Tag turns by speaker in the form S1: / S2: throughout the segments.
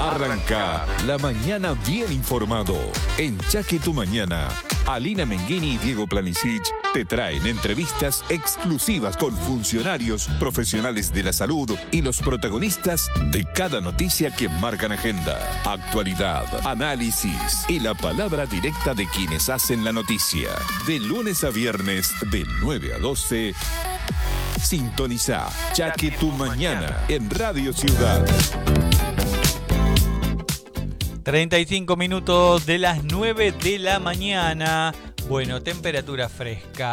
S1: Arranca la mañana bien informado. En Chaque Tu Mañana, Alina Menghini y Diego Planisic te traen entrevistas exclusivas con funcionarios, profesionales de la salud y los protagonistas de cada noticia que marcan agenda, actualidad, análisis y la palabra directa de quienes hacen la noticia. De lunes a viernes, de 9 a 12, sintoniza Chaque Tu Mañana en Radio Ciudad.
S2: 35 minutos de las 9 de la mañana. Bueno, temperatura fresca.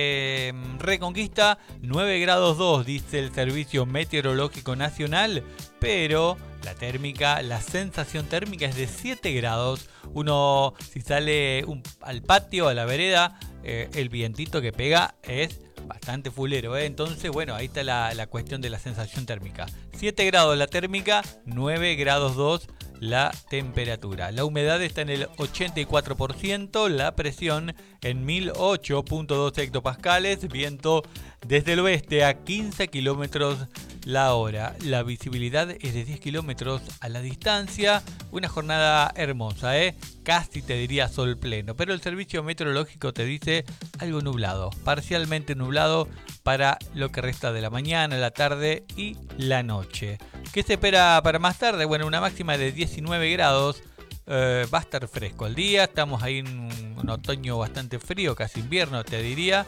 S2: Reconquista 9 grados 2, dice el Servicio Meteorológico Nacional, pero la sensación térmica es de 7 grados. Uno, si sale al patio, a la vereda, el vientito que pega es bastante fulero, ¿eh? Entonces, bueno, ahí está la cuestión de la sensación térmica. 7 grados la térmica, 9 grados 2 la temperatura. La humedad está en el 84%, la presión en 1008.2 hectopascales, viento desde el oeste a 15 kilómetros la hora. La visibilidad es de 10 kilómetros a la distancia. Una jornada hermosa, casi te diría sol pleno, pero el servicio meteorológico te dice algo nublado, parcialmente nublado para lo que resta de la mañana, la tarde y la noche. ¿Qué se espera para más tarde? Bueno, una máxima de 19 grados. Va a estar fresco el día. Estamos ahí en un otoño bastante frío, casi invierno te diría.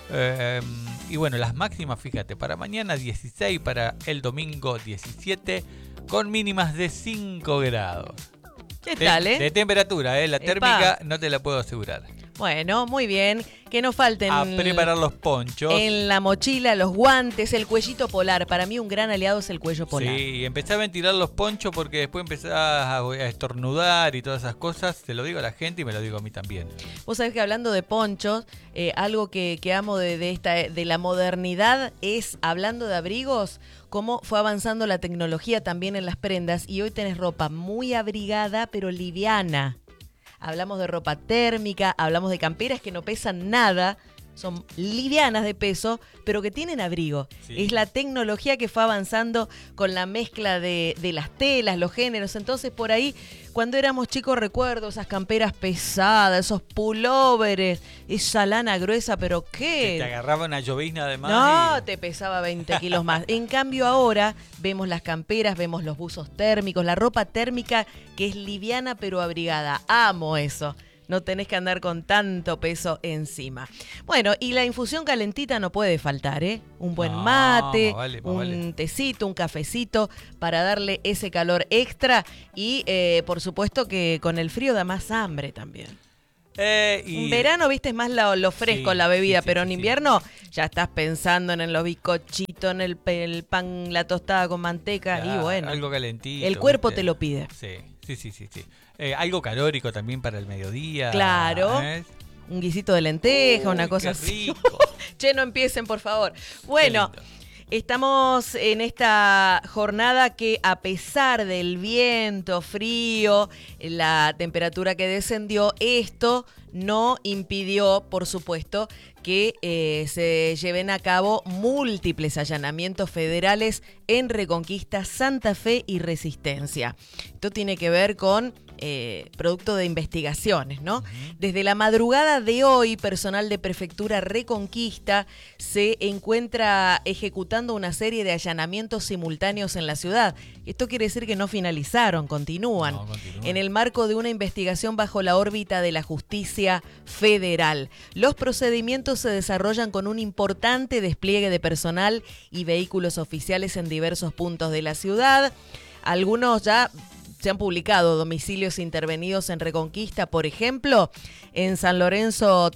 S2: Y bueno, las máximas, fíjate, para mañana 16, para el domingo 17, con mínimas de 5 grados.
S3: ¿Qué tal,
S2: De temperatura, la térmica no te la puedo asegurar.
S3: Bueno, muy bien. Que no falten
S2: a preparar los ponchos.
S3: En la mochila, los guantes, el cuellito polar. Para mí un gran aliado es el cuello polar.
S2: Sí, empecé a ventilar los ponchos porque después empezás a estornudar y todas esas cosas. Se lo digo a la gente y me lo digo a mí también.
S3: Vos sabés que hablando de ponchos, algo que amo de la modernidad es, hablando de abrigos, cómo fue avanzando la tecnología también en las prendas y hoy tenés ropa muy abrigada pero liviana. Hablamos de ropa térmica, hablamos de camperas que no pesan nada, son livianas de peso, pero que tienen abrigo. Sí. Es la tecnología que fue avanzando con la mezcla de las telas, los géneros. Entonces, por ahí, cuando éramos chicos, recuerdo esas camperas pesadas, esos pulóveres, esa lana gruesa, pero ¿qué?
S2: Que te agarraba una llovizna además.
S3: No, te pesaba 20 kilos más. En cambio, ahora vemos las camperas, vemos los buzos térmicos, la ropa térmica que es liviana pero abrigada. Amo eso. No tenés que andar con tanto peso encima. Bueno, y la infusión calentita no puede faltar, ¿eh? Un buen mate, un tecito, un cafecito para darle ese calor extra. Y por supuesto que con el frío da más hambre también. En verano, viste, es más lo fresco, sí, la bebida, pero en invierno ya estás pensando en los bizcochitos, en el pan, la tostada con manteca, y bueno.
S2: Algo calentito.
S3: El cuerpo te lo pide.
S2: Sí. Algo calórico también para el mediodía.
S3: Claro. Un guisito de lenteja, una cosa así. Che, no empiecen, por favor. Bueno, estamos en esta jornada que, a pesar del viento frío, la temperatura que descendió, esto no impidió, por supuesto, que se lleven a cabo múltiples allanamientos federales en Reconquista, Santa Fe y Resistencia. Esto tiene que ver con producto de investigaciones, ¿no? Desde la madrugada de hoy, personal de Prefectura Reconquista se encuentra ejecutando una serie de allanamientos simultáneos en la ciudad. Esto quiere decir que no finalizaron, continúan. En el marco de una investigación bajo la órbita de la justicia federal. Los procedimientos se desarrollan con un importante despliegue de personal y vehículos oficiales en diversos puntos de la ciudad. Algunos ya se han publicado domicilios intervenidos en Reconquista, por ejemplo, en San Lorenzo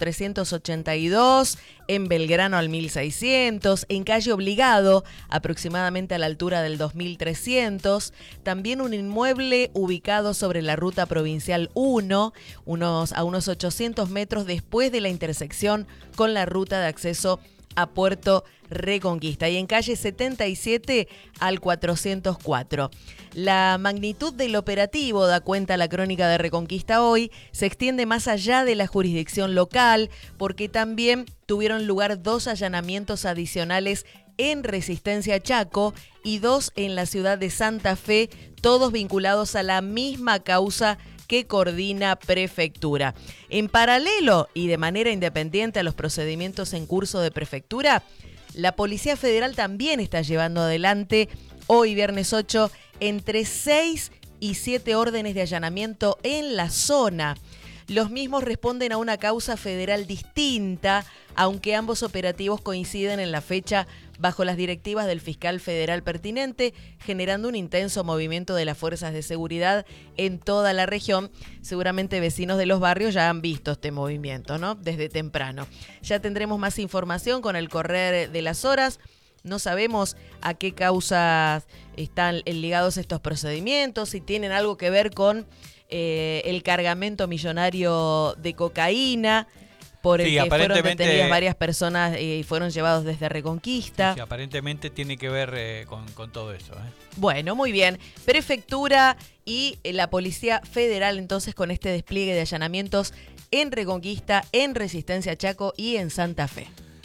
S3: 382, en Belgrano al 1600, en Calle Obligado, aproximadamente a la altura del 2300, también un inmueble ubicado sobre la ruta provincial 1, a unos 800 metros después de la intersección con la ruta de acceso a Puerto Reconquista, y en calle 77 al 404. La magnitud del operativo, da cuenta la crónica de Reconquista hoy, se extiende más allá de la jurisdicción local, porque también tuvieron lugar 2 allanamientos adicionales en Resistencia Chaco y 2 en la ciudad de Santa Fe, todos vinculados a la misma causa que coordina Prefectura. En paralelo y de manera independiente a los procedimientos en curso de Prefectura, la Policía Federal también está llevando adelante hoy, viernes 8, entre 6 y 7 órdenes de allanamiento en la zona. Los mismos responden a una causa federal distinta, aunque ambos operativos coinciden en la fecha bajo las directivas del fiscal federal pertinente, generando un intenso movimiento de las fuerzas de seguridad en toda la región. Seguramente vecinos de los barrios ya han visto este movimiento, ¿no? Desde temprano. Ya tendremos más información con el correr de las horas. No sabemos a qué causas están ligados estos procedimientos, si tienen algo que ver con el cargamento millonario de cocaína, por el que fueron detenidas varias personas y fueron llevados desde Reconquista.
S2: Sí, aparentemente tiene que ver con todo eso.
S3: Bueno, muy bien. Prefectura y la Policía Federal entonces con este despliegue de allanamientos en Reconquista, en Resistencia Chaco y en Santa Fe.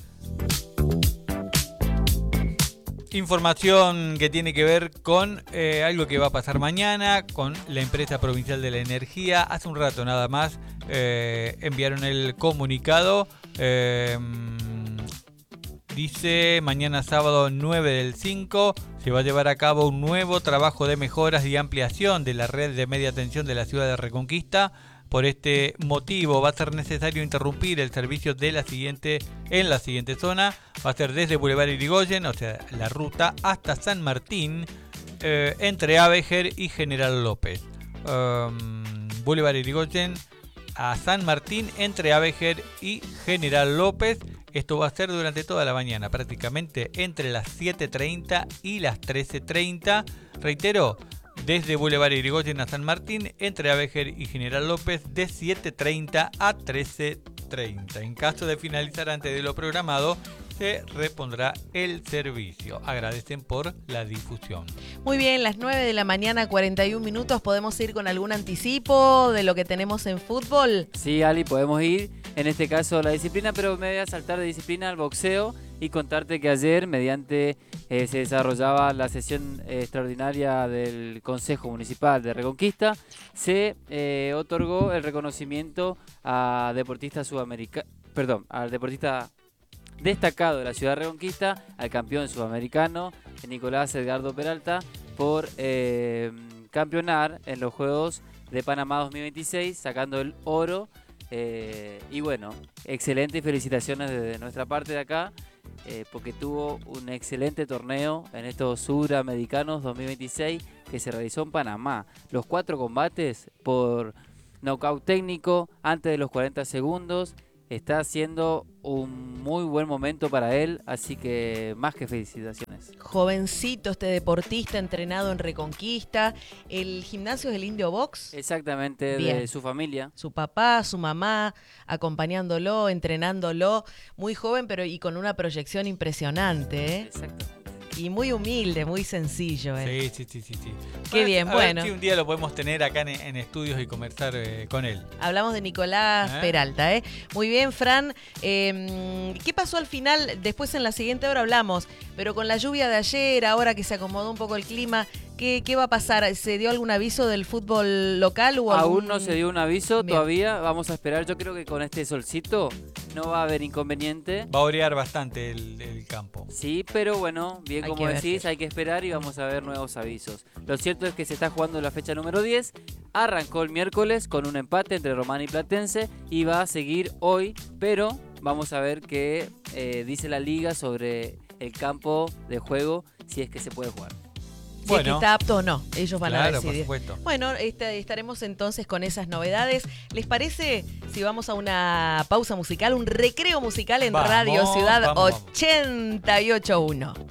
S2: Información que tiene que ver con algo que va a pasar mañana con la empresa provincial de la energía. Hace un rato nada más enviaron el comunicado. Dice, mañana sábado 9 del 5 se va a llevar a cabo un nuevo trabajo de mejoras y ampliación de la red de media tensión de la ciudad de Reconquista. Por este motivo va a ser necesario interrumpir el servicio en la siguiente zona. Va a ser desde Boulevard Irigoyen, o sea, la ruta hasta San Martín, entre Avejer y General López. Boulevard Irigoyen a San Martín, entre Avejer y General López. Esto va a ser durante toda la mañana, prácticamente entre las 7:30 y las 13:30. Reitero, desde Boulevard Irigoyen a San Martín, entre Avejer y General López, de 7:30 a 13:30. En caso de finalizar antes de lo programado, se repondrá el servicio. Agradecen por la difusión.
S3: Muy bien, las 9 de la mañana, 41 minutos. ¿Podemos ir con algún anticipo de lo que tenemos en fútbol?
S4: Sí, Ali, podemos ir. En este caso la disciplina, pero me voy a saltar de disciplina al boxeo y contarte que ayer, mediante se desarrollaba la sesión extraordinaria del Consejo Municipal de Reconquista, se otorgó el reconocimiento a al deportista destacado de la ciudad de Reconquista, al campeón sudamericano, Nicolás Edgardo Peralta, por campeonar en los Juegos de Panamá 2026, sacando el oro. Y bueno, excelente, felicitaciones desde nuestra parte de acá, porque tuvo un excelente torneo en estos Suramericanos 2026 que se realizó en Panamá. Los 4 combates por nocaut técnico antes de los 40 segundos. Está haciendo un muy buen momento para él, así que más que felicitaciones.
S3: Jovencito este deportista entrenado en Reconquista. ¿El gimnasio es el Indio Box?
S4: Exactamente, bien. De su familia.
S3: Su papá, su mamá, acompañándolo, entrenándolo. Muy joven, pero y con una proyección impresionante, ¿eh?
S4: Exactamente.
S3: Y muy humilde, muy sencillo.
S2: Sí.
S3: Qué bien, bueno.
S2: A ver si un día lo podemos tener acá en estudios y conversar con él.
S3: Hablamos de Nicolás Peralta, ¿eh? Muy bien, Fran. ¿Qué pasó al final? Después en la siguiente hora hablamos, pero con la lluvia de ayer, ahora que se acomodó un poco el clima, ¿qué va a pasar? ¿Se dio algún aviso del fútbol local?
S4: Aún no se dio un aviso, bien. Todavía vamos a esperar. Yo creo que con este solcito no va a haber inconveniente.
S2: Va a orear bastante el campo.
S4: Sí, pero bueno, bien como decís, hay que esperar y vamos a ver nuevos avisos. Lo cierto es que se está jugando la fecha número 10. Arrancó el miércoles con un empate entre Román y Platense y va a seguir hoy, pero vamos a ver qué dice la liga sobre el campo de juego, si es que se puede jugar.
S3: Si es que está apto o no, ellos van a decidir.
S2: Por supuesto.
S3: Bueno, estaremos entonces con esas novedades. ¿Les parece si vamos a una pausa musical, un recreo musical en Radio Ciudad 88.1?